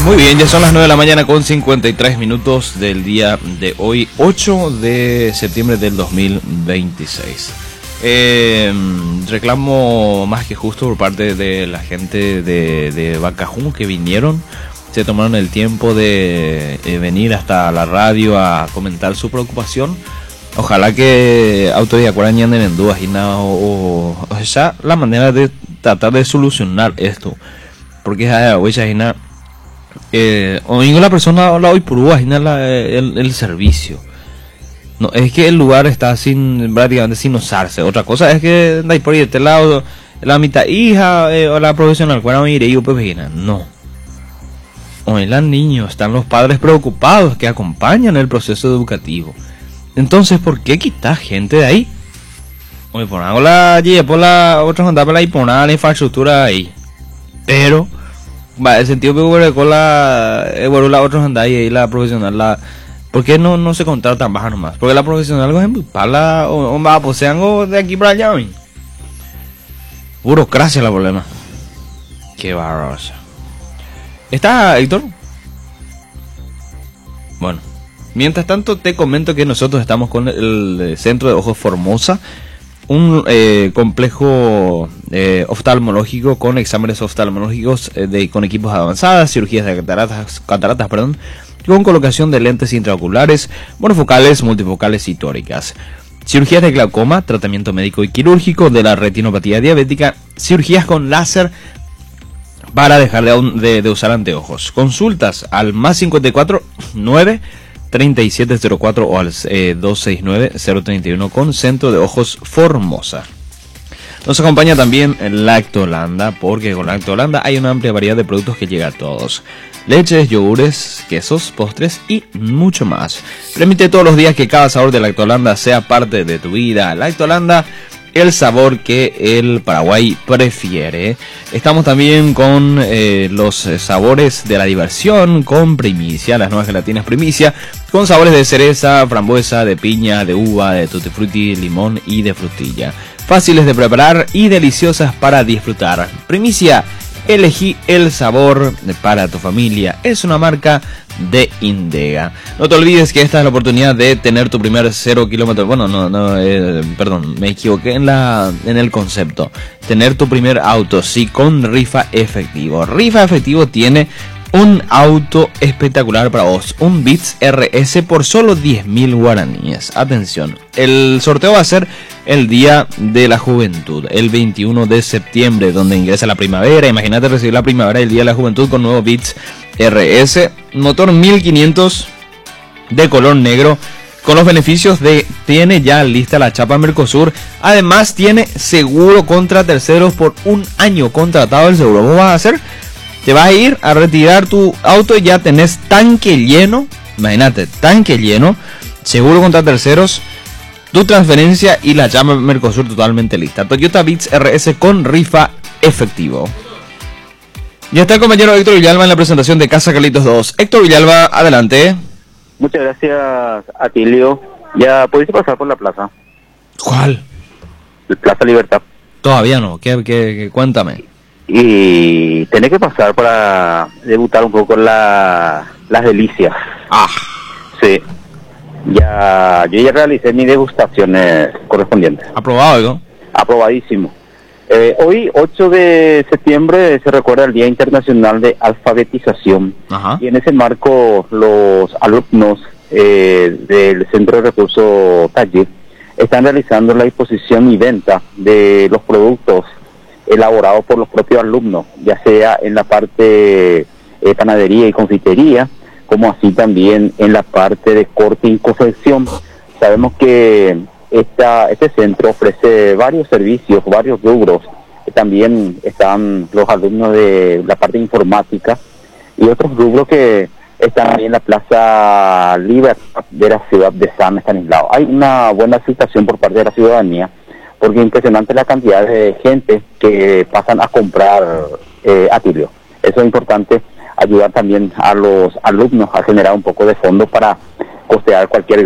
Muy bien, ya son las 9 de la mañana con 53 minutos del día de hoy, 8 de septiembre del 2026. Reclamo más que justo por parte de la gente de Bacajún que vinieron, se tomaron el tiempo de venir hasta la radio a comentar su preocupación. Ojalá que autoridad cuaraña en dudas y nada, o ya la manera de tratar de solucionar esto, porque o la persona la hoy por el servicio. No, es que el lugar está prácticamente sin usarse. Otra cosa es que de por ahí de este lado la mitad hija o la profesional cuando mire yo pues no. Hoy los niños están los padres preocupados que acompañan el proceso educativo. Entonces, ¿por qué quitar gente de ahí? Hoy por la otra gente para la infraestructura ahí. Pero el sentido que con la otra gente ahí la profesional ¿por qué no se contratan baja nomás? Porque la profesional por ejemplo para pues sean de aquí para allá. Burocracia el problema. Qué barrosa. ¿Está Héctor? Bueno, mientras tanto te comento que nosotros estamos con el Centro de Ojos Formosa, un complejo oftalmológico con exámenes oftalmológicos con equipos avanzados, cirugías de cataratas, con colocación de lentes intraoculares, monofocales, multifocales y tóricas. Cirugías de glaucoma, tratamiento médico y quirúrgico de la retinopatía diabética, cirugías con láser para dejar de usar anteojos. Consultas al más 54 9 3704 o al 269 031 con Centro de Ojos Formosa. Nos acompaña también Lactolanda, porque con Lactolanda hay una amplia variedad de productos que llega a todos. Leches, yogures, quesos, postres y mucho más. Permite todos los días que cada sabor de Lactolanda sea parte de tu vida. Lactolanda, el sabor que el Paraguay prefiere. Estamos también con los sabores de la diversión, con Primicia, las nuevas gelatinas Primicia, con sabores de cereza, frambuesa, de piña, de uva, de tutti frutti, limón y de frutilla. Fáciles de preparar y deliciosas para disfrutar. Primicia, elegí el sabor para tu familia. Es una marca de Indega. No te olvides que esta es la oportunidad de tener tu primer 0 kilómetros. Bueno, perdón, me equivoqué en el concepto. Tener tu primer auto, sí, con rifa efectivo. Rifa efectivo tiene un auto espectacular para vos, un Beats RS por solo 10.000 guaraníes. Atención, el sorteo va a ser el Día de la Juventud, el 21 de septiembre, donde ingresa la primavera. Imagínate recibir la primavera y el Día de la Juventud con nuevo Beats RS, motor 1500 de color negro, con los beneficios de tiene ya lista la chapa Mercosur. Además tiene seguro contra terceros por un año contratado el seguro. ¿Cómo vas a hacer? Te vas a ir a retirar tu auto y ya tenés tanque lleno. Imagínate, tanque lleno, seguro contra terceros, tu transferencia y la llama Mercosur totalmente lista. Toyota Beats RS con rifa efectivo. Ya está el compañero Héctor Villalba en la presentación de Casa Carlitos 2. Héctor Villalba, adelante. Muchas gracias, Atilio. ¿Ya pudiste pasar por la plaza? ¿Cuál? Plaza Libertad. Todavía no, cuéntame. Y tenés que pasar para debutar un poco las delicias. Ah. Sí. Yo ya realicé mis degustaciones correspondientes. ¿Aprobado, ¿no? Aprobadísimo. Hoy, 8 de septiembre, se recuerda el Día Internacional de Alfabetización. Ajá. Y en ese marco, los alumnos del Centro de Recursos Taller están realizando la disposición y venta de los productos elaborados por los propios alumnos, ya sea en la parte panadería y confitería, como así también en la parte de corte y confección. Sabemos que este centro ofrece varios servicios, varios rubros. También están los alumnos de la parte informática y otros rubros que están ahí en la Plaza Libertad de la ciudad de San Estanislao. Hay una buena aceptación por parte de la ciudadanía, porque es impresionante la cantidad de gente que pasan a comprar Atilio. Eso es importante, ayudar también a los alumnos a generar un poco de fondo para costear cualquier